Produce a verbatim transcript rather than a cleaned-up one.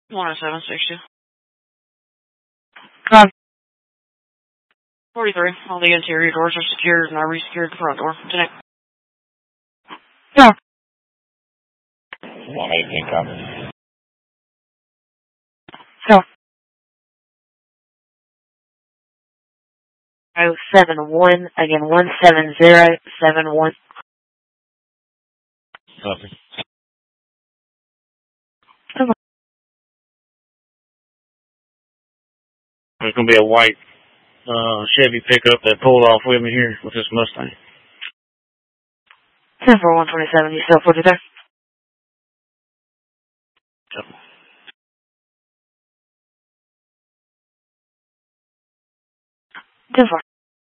one oh seven, six two. Um, forty-three. All the interior doors are secured, and I resecured the front door. Connect. yeah. one eighteen, copy. So. Oh, seven one, again, one seven zero, seven one. Copy. Okay. There's going to be a white uh, Chevy pickup that pulled off with me here with this Mustang. ten four one twenty-seven, you still put it there? Yep. ten four.